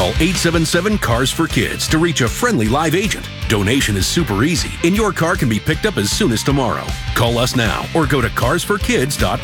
Call 877-CARS-FOR-KIDS to reach a friendly live agent. Donation is super easy, and your car can be picked up as soon as tomorrow. Call us now or go to carsforkids.org.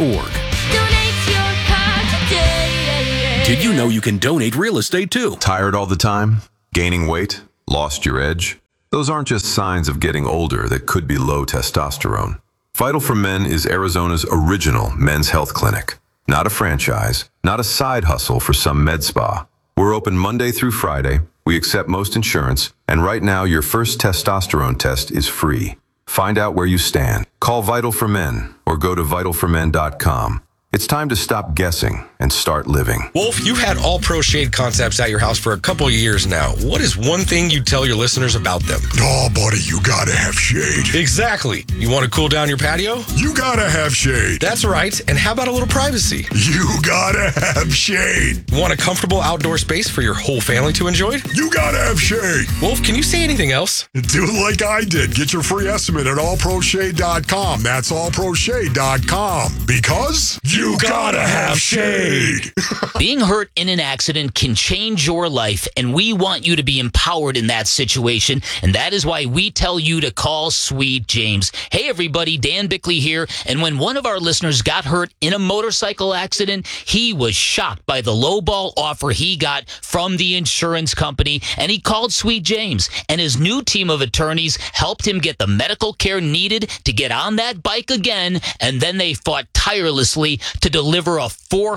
Donate your car today. Did you know you can donate real estate too? Tired all the time? Gaining weight? Lost your edge? Those aren't just signs of getting older that could be low testosterone. Vital for Men is Arizona's original men's health clinic. Not a franchise, not a side hustle for some med spa. We're open Monday through Friday. We accept most insurance, and right now your first testosterone test is free. Find out where you stand. Call Vital for Men or go to vitalformen.com. It's time to stop guessing and start living. Wolf, you've had All Pro Shade concepts at your house for a couple of years now. What is one thing you'd tell your listeners about them? Oh, buddy, you gotta have shade. Exactly. You want to cool down your patio? You gotta have shade. That's right. And how about a little privacy? You gotta have shade. Want a comfortable outdoor space for your whole family to enjoy? You gotta have shade. Wolf, can you say anything else? Do it like I did. Get your free estimate at allproshade.com. That's allproshade.com. Because you gotta have shade. Being hurt in an accident can change your life, and we want you to be empowered in that situation, and that is why we tell you to call Sweet James. Hey, everybody, Dan Bickley here, and when one of our listeners got hurt in a motorcycle accident, he was shocked by the lowball offer he got from the insurance company, and he called Sweet James, and his new team of attorneys helped him get the medical care needed to get on that bike again, and then they fought tirelessly to deliver a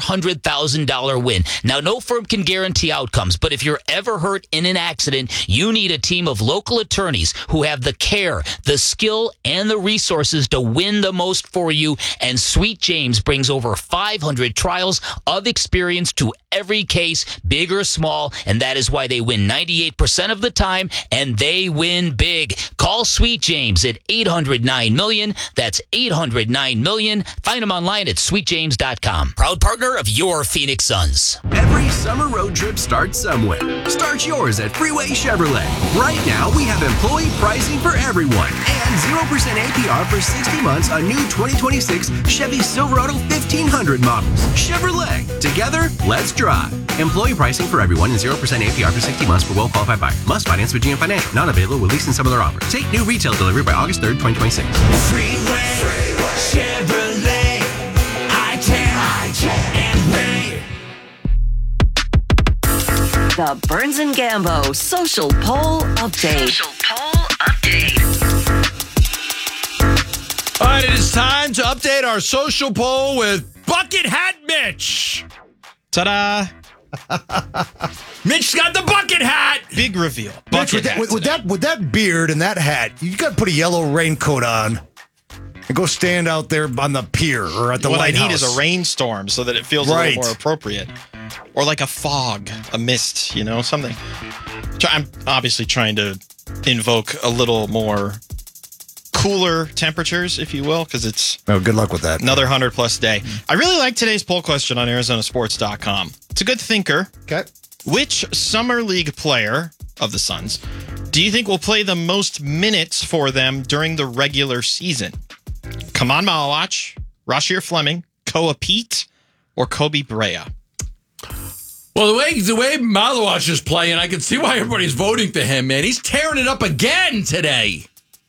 $400,000 win. Now, no firm can guarantee outcomes, but if you're ever hurt in an accident, you need a team of local attorneys who have the care, the skill, and the resources to win the most for you. And Sweet James brings over 500 trials of experience to every case, big or small, and that is why they win 98% of the time, and they win big. Call Sweet James at 800-9-million. That's 800-9-million. Find them online at sweetjames.com. Proud partner of your Phoenix Suns. Every summer road trip starts somewhere. Start yours at Freeway Chevrolet. Right now, we have employee pricing for everyone and 0% APR for 60 months on new 2026 Chevy Silverado 1500 models. Chevrolet. Together, let's drive. Employee pricing for everyone and 0% APR for 60 months for well-qualified buyers. Must finance with GM Financial. Not available with lease and some other offers. Take new retail delivery by August 3rd, 2026. Freeway Chevrolet. The Burns and Gambo Social Poll Update. All right, it is time to update our social poll with Bucket Hat Mitch. Ta-da! Mitch's got the bucket hat. Big reveal. Mitch, with that beard and that hat, you got to put a yellow raincoat on and go stand out there on the pier or at the what lighthouse. I need is a rainstorm so that it feels a little more appropriate. Or like a fog, a mist, something. I'm obviously trying to invoke a little more cooler temperatures, if you will, because it's good luck with that. Another 100-plus day. I really like today's poll question on ArizonaSports.com. It's a good thinker. Okay. Which Summer League player of the Suns do you think will play the most minutes for them during the regular season? Kaman Malawach, Rasheer Fleming, Koa Pete, or Kobe Brea? Well, the way Malawach is playing, I can see why everybody's voting for him, man. He's tearing it up again today.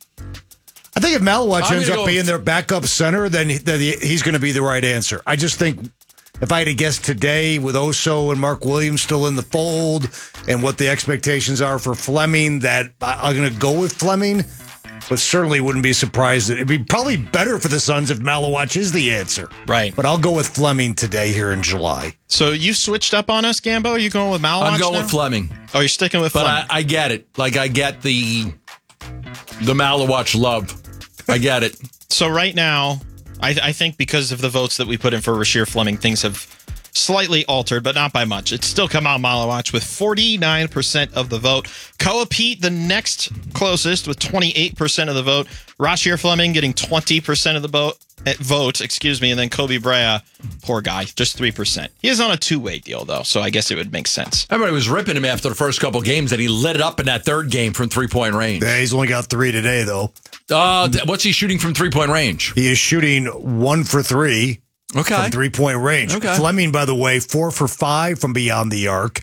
I think if Malawach ends up being their backup center, then he's going to be the right answer. I just think if I had to guess today with Oso and Mark Williams still in the fold and what the expectations are for Fleming, that I'm going to go with Fleming, but certainly wouldn't be surprised. It'd be probably better for the Suns if Malawach is the answer. Right. But I'll go with Fleming today here in July. So you switched up on us, Gambo? Are you going with Malawach I'm going now? with Fleming. Oh, you're sticking with Fleming. But I get it. Like, I get the Malawach love. I get it. So right now, I think because of the votes that we put in for Rasheer Fleming, things have slightly altered, but not by much. It's still Kamal Malawach with 49% of the vote. Koa Pete, the next closest, with 28% of the vote. Rasheer Fleming getting 20% of the vote, and then Kobe Brea, poor guy, just 3%. He is on a two-way deal, though, so I guess it would make sense. Everybody was ripping him after the first couple games, and he lit it up in that third game from three-point range. Yeah, he's only got 3 today, though. What's he shooting from three-point range? He is shooting 1 for 3 from 3-point range. Okay. Fleming, by the way, 4 for 5 from beyond the arc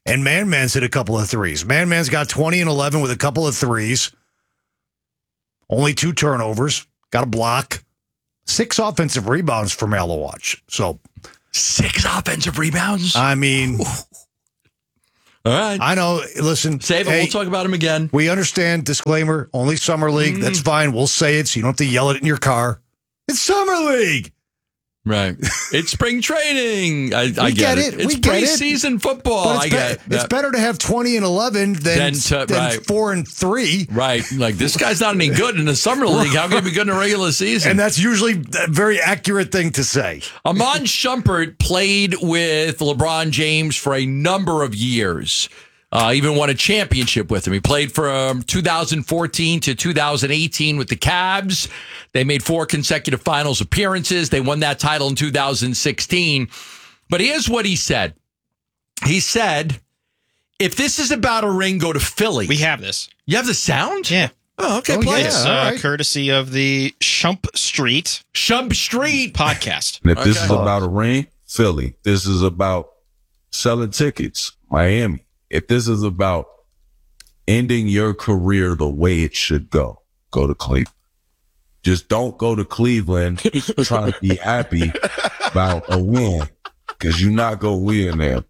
And Man-Man's hit a couple of threes. Man-Man's got 20 and 11 with a couple of threes. Only 2 turnovers. Got a block. 6 offensive rebounds for Malawatch. So 6 offensive rebounds? I mean, all right. I know. Listen, save it. We'll talk about him again. We understand. Disclaimer: only summer league. That's fine. We'll say it, so you don't have to yell it in your car. It's summer league. Right. It's spring training. I get it. It's preseason football. But I get it. It's better to have 20 and 11 than right. 4 and 3. Right. Like, this guy's not any good in the summer league. How can he be good in a regular season? And that's usually a very accurate thing to say. Iman Shumpert played with LeBron James for a number of years. Even won a championship with him. He played from 2014 to 2018 with the Cavs. They made 4 consecutive finals appearances. They won that title in 2016. But here's what he said. He said, if this is about a ring, go to Philly. We have this. You have the sound? Yeah. Oh, okay. Play it. Courtesy of the Shump Street podcast. And if this is about a ring, Philly. This is about selling tickets, Miami. If this is about ending your career the way it should go to Cleveland. Just don't go to Cleveland trying to be happy about a win, because you're not going to win there.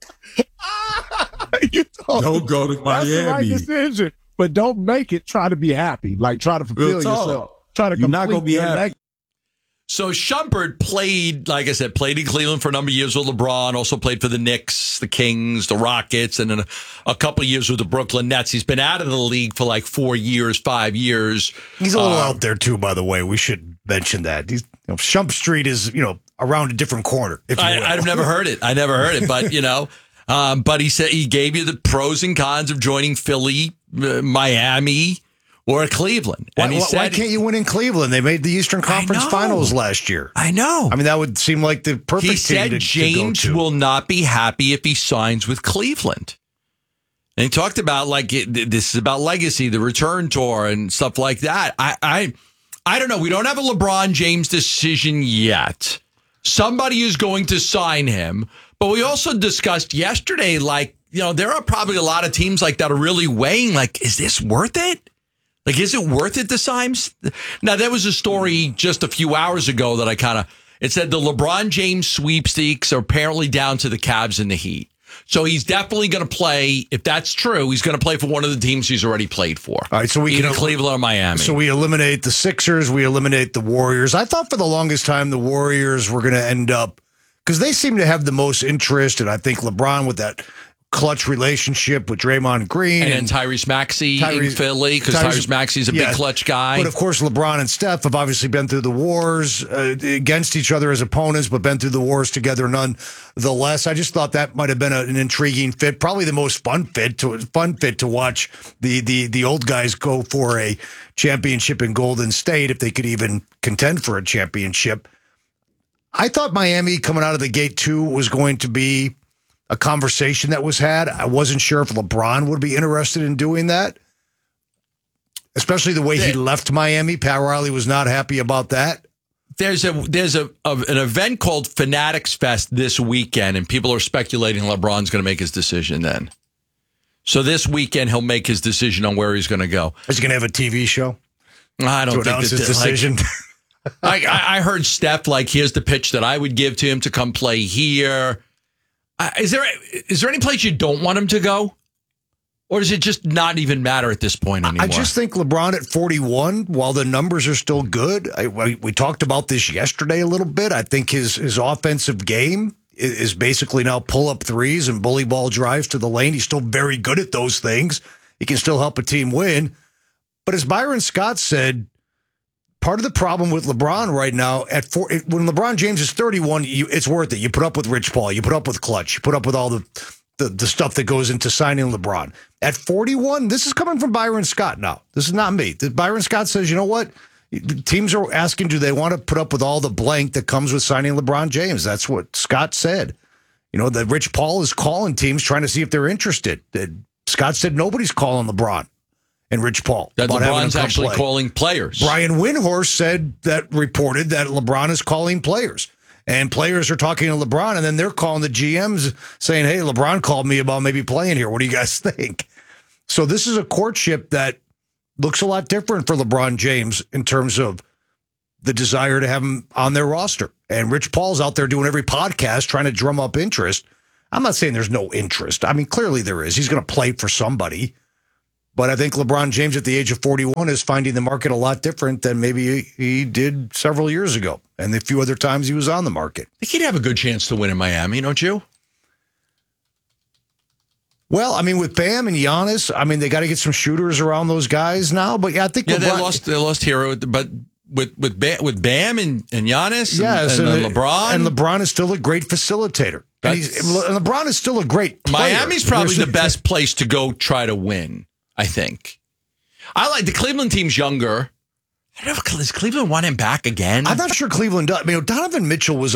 Don't go to Miami. That's the right decision, but don't make it try to be happy. Like, try to fulfill yourself. Try to you're not going to be happy. So Shumpert played, like I said, played in Cleveland for a number of years with LeBron, also played for the Knicks, the Kings, the Rockets, and then a couple of years with the Brooklyn Nets. He's been out of the league for like 4 years, 5 years. He's a little out there too, by the way. We should mention that. Shump Street is, around a different corner. I've never heard it. But, but he said he gave you the pros and cons of joining Philly, Miami, or Cleveland. And why can't you win in Cleveland? They made the Eastern Conference Finals last year. I know. I mean, that would seem like the perfect team He said James will not be happy if he signs with Cleveland. And he talked about, this is about legacy, the return tour, and stuff like that. I don't know. We don't have a LeBron James decision yet. Somebody is going to sign him. But we also discussed yesterday, there are probably a lot of teams that are really weighing, is this worth it? Is it worth it to sign? Now, there was a story just a few hours ago that it said the LeBron James sweepstakes are apparently down to the Cavs and the Heat. So he's definitely going to play. If that's true, he's going to play for one of the teams he's already played for. All right, so we either Cleveland or Miami. So we eliminate the Sixers. We eliminate the Warriors. I thought for the longest time the Warriors were going to end up, because they seem to have the most interest, and I think LeBron with that clutch relationship with Draymond Green. And Tyrese Maxey in Philly, because Tyrese Maxey's a big clutch guy. But of course, LeBron and Steph have obviously been through the wars against each other as opponents, but been through the wars together nonetheless. I just thought that might have been an intriguing fit, probably the most fun fit to watch the old guys go for a championship in Golden State, if they could even contend for a championship. I thought Miami coming out of the gate too was going to be a conversation that was had. I wasn't sure if LeBron would be interested in doing that, especially the way he left Miami. Pat Riley was not happy about that. There's an event called Fanatics Fest this weekend, and people are speculating LeBron's going to make his decision then. So this weekend he'll make his decision on where he's going to go. Is he going to have a TV show? I don't think his decision. I heard Steph here's the pitch that I would give to him to come play here. Is there any place you don't want him to go? Or does it just not even matter at this point anymore? I just think LeBron at 41, while the numbers are still good, we talked about this yesterday a little bit. I think his offensive game is basically now pull-up threes and bully ball drives to the lane. He's still very good at those things. He can still help a team win. But as Byron Scott said, part of the problem with LeBron right now, when LeBron James is 31, it's worth it. You put up with Rich Paul. You put up with Clutch. You put up with all the stuff that goes into signing LeBron. At 41, this is coming from Byron Scott now. This is not me. Byron Scott says, you know what? Teams are asking, do they want to put up with all the blank that comes with signing LeBron James? That's what Scott said. That Rich Paul is calling teams trying to see if they're interested. Scott said nobody's calling LeBron and Rich Paul. That LeBron's actually calling players. Brian Windhorst reported that LeBron is calling players. And players are talking to LeBron, and then they're calling the GMs saying, hey, LeBron called me about maybe playing here. What do you guys think? So this is a courtship that looks a lot different for LeBron James in terms of the desire to have him on their roster. And Rich Paul's out there doing every podcast trying to drum up interest. I'm not saying there's no interest. I mean, clearly there is. He's going to play for somebody. But I think LeBron James at the age of 41 is finding the market a lot different than maybe he did several years ago and the few other times he was on the market. I think he'd have a good chance to win in Miami, don't you? Well, I mean, with Bam and Giannis, I mean, they got to get some shooters around those guys now. But yeah, I think LeBron, they lost Hero, but with Bam and Giannis, yes, and LeBron, and LeBron is still a great facilitator. And LeBron is still a great player. Miami's probably the best place to go try to win. I think. I like the Cleveland team's younger. I don't know, does Cleveland want him back again? I'm not sure Cleveland does. I mean, Donovan Mitchell was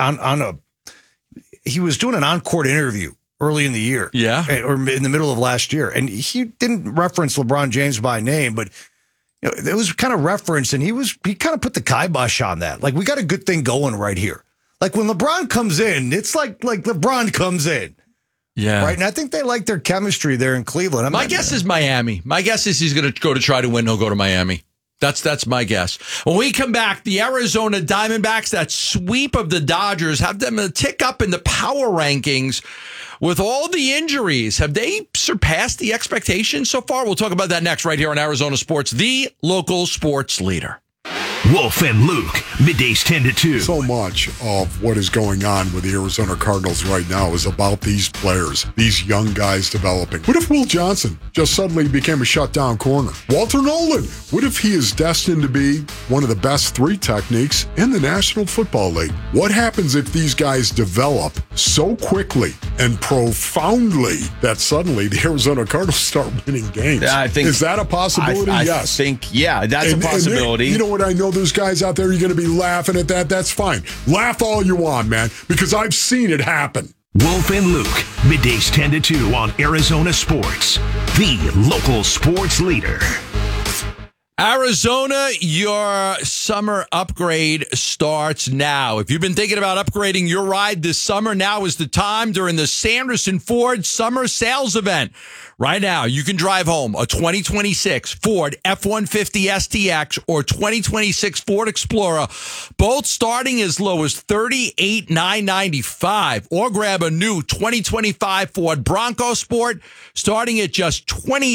he was doing an on-court interview early in the year. Yeah. Or in the middle of last year. And he didn't reference LeBron James by name, but it was kind of referenced, and he kind of put the kibosh on that. Like, we got a good thing going right here. Like, when LeBron comes in, it's like LeBron comes in. Yeah. Right. And I think they like their chemistry there in Cleveland. My guess is Miami. My guess is he's going to go to try to win. He'll go to Miami. That's my guess. When we come back, the Arizona Diamondbacks, that sweep of the Dodgers, have them a tick up in the power rankings with all the injuries. Have they surpassed the expectations so far? We'll talk about that next right here on Arizona Sports, the local sports leader. Wolf and Luke, middays 10 to 2. So much of what is going on with the Arizona Cardinals right now is about these players, these young guys developing. What if Will Johnson just suddenly became a shutdown corner? Walter Nolan, what if he is destined to be one of the best 3 techniques in the National Football League? What happens if these guys develop so quickly and profoundly that suddenly the Arizona Cardinals start winning games? I think, is that a possibility? Yes. I think, that's a possibility. You know what? I know there's guys out there, you're going to be laughing at that. That's fine. Laugh all you want, man, because I've seen it happen. Wolf and Luke, middays 10 to 2 on Arizona Sports, the local sports leader. Arizona, your summer upgrade starts now. If you've been thinking about upgrading your ride this summer, now is the time during the Sanderson Ford Summer Sales Event. Right now, you can drive home a 2026 Ford F-150 STX or 2026 Ford Explorer, both starting as low as $38,995, or grab a new 2025 Ford Bronco Sport starting at just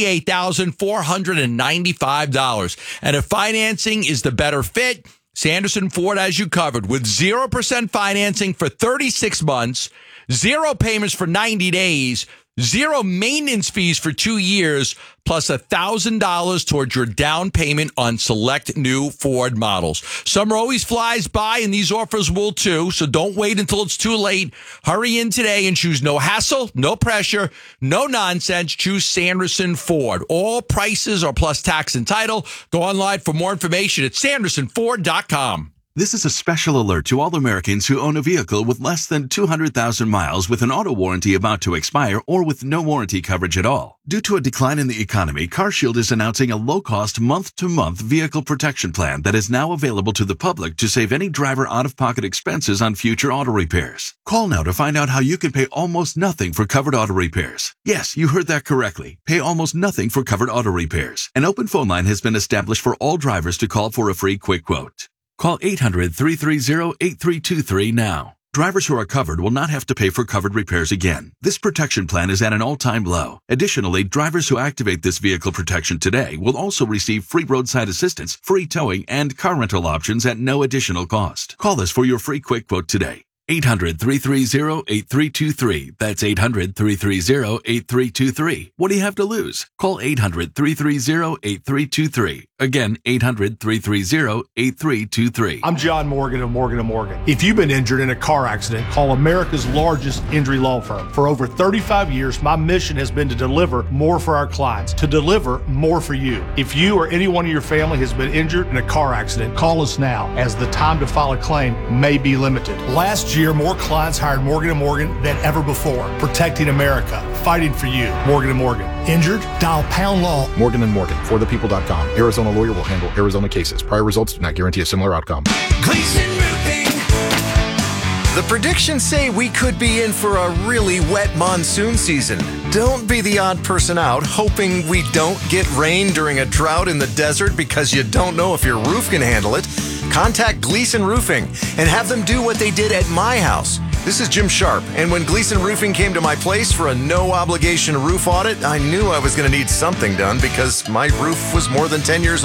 $28,495. And if financing is the better fit, Sanderson Ford has you covered with 0% financing for 36 months, 0 payments for 90 days, 0 maintenance fees for 2 years, plus $1,000 towards your down payment on select new Ford models. Summer always flies by, and these offers will too, so don't wait until it's too late. Hurry in today and choose no hassle, no pressure, no nonsense. Choose Sanderson Ford. All prices are plus tax and title. Go online for more information at sandersonford.com. This is a special alert to all Americans who own a vehicle with less than 200,000 miles with an auto warranty about to expire or with no warranty coverage at all. Due to a decline in the economy, CarShield is announcing a low-cost month-to-month vehicle protection plan that is now available to the public to save any driver out-of-pocket expenses on future auto repairs. Call now to find out how you can pay almost nothing for covered auto repairs. Yes, you heard that correctly. Pay almost nothing for covered auto repairs. An open phone line has been established for all drivers to call for a free quick quote. Call 800-330-8323 now. Drivers who are covered will not have to pay for covered repairs again. This protection plan is at an all-time low. Additionally, drivers who activate this vehicle protection today will also receive free roadside assistance, free towing, and car rental options at no additional cost. Call us for your free quick quote today. 800-330-8323. That's 800-330-8323. What do you have to lose? Call 800-330-8323. Again, 800-330-8323. I'm John Morgan of Morgan & Morgan. If you've been injured in a car accident, call America's largest injury law firm. For over 35 years, my mission has been to deliver more for our clients, to deliver more for you. If you or anyone in your family has been injured in a car accident, call us now, as the time to file a claim may be limited. Last year, more clients hired Morgan & Morgan than ever before, protecting America, fighting for you. Morgan & Morgan. Injured? Dial #law. Morgan & Morgan, forthepeople.com. Arizona lawyer will handle Arizona cases. Prior results do not guarantee a similar outcome. Gleason Roofing. The predictions say we could be in for a really wet monsoon season. Don't be the odd person out hoping we don't get rain during a drought in the desert because you don't know if your roof can handle it. Contact Gleason Roofing and have them do what they did at my house. This is Jim Sharp, and when Gleason Roofing came to my place for a no-obligation roof audit, I knew I was going to need something done because my roof was more than 10 years old.